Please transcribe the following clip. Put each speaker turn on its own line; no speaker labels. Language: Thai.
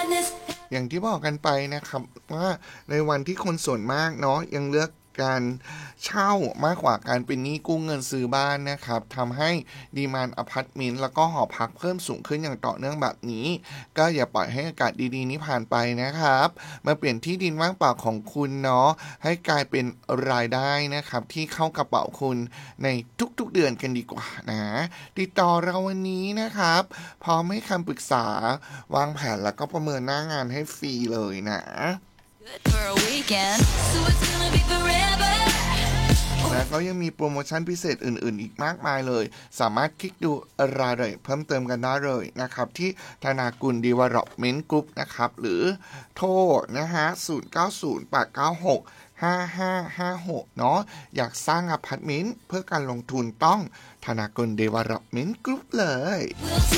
อย่างที่บอกกันไปนะครับว่าในวันที่คนส่วนมากเนาะยังเลือกการเช่ามากกว่าการเป็นหนี้กู้เงินซื้อบ้านนะครับทำให้ดีมานด์อพาร์ตเมนต์แล้วก็หอพักเพิ่มสูงขึ้นอย่างต่อเนื่องแบบนี้ก็อย่าปล่อยให้อากาศดีๆนี้ผ่านไปนะครับมาเปลี่ยนที่ดินว่างเปล่าของคุณเนาะให้กลายเป็นรายได้นะครับที่เข้ากระเป๋าคุณในทุกๆเดือนกันดีกว่านะติดต่อเราวันนี้นะครับพร้อมให้คำปรึกษาวางแผนแล้วก็ประเมินหน้างานให้ฟรีเลยนะและก็ยังมีโปรโมชั่นพิเศษอื่นๆอีกมากมายเลยสามารถคลิกดูรายละเอียดเพิ่มเติมกันได้เลยนะครับที่ธนากุล Development Group นะครับหรือโทรนะฮะ0908965556เนาะอยากสร้างอพาร์ตเมนต์เพื่อการลงทุนต้องธนากุล Development Group เลย